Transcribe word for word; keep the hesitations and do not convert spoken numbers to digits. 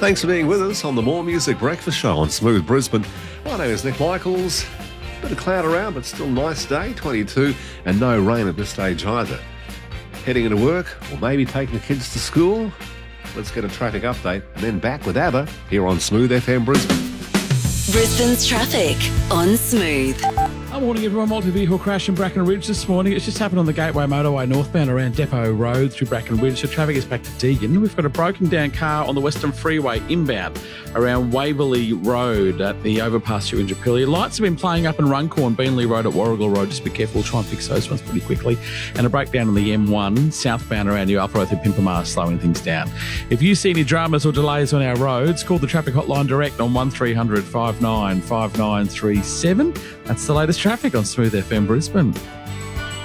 Thanks for being with us on the More Music Breakfast Show on Smooth Brisbane. My name is Nick Michaels. Bit of cloud around, but still nice day, twenty-two, and no rain at this stage either. Heading into work, or maybe taking the kids to school? Let's get a traffic update and then back with ABBA here on Smooth F M Brisbane. Brisbane's traffic on Smooth. Good morning, everyone. Multi-vehicle crash in Bracken Ridge this morning. It's just happened on the Gateway Motorway northbound around Depot Road through Bracken Ridge. So traffic is back to Deagon. We've got a broken down car on the Western Freeway inbound around Waverley Road at the overpass here in Indooroopilly. Lights have been playing up in Runcorn, Beanley Road at Warrigal Road. Just be careful. We'll try and fix those ones pretty quickly. And a breakdown on the M one southbound around New Alpha Road through Pimpamar, slowing things down. If you see any dramas or delays on our roads, call the traffic hotline direct on one three hundred five nine five nine three seven. That's the latest traffic on Smooth F M Brisbane.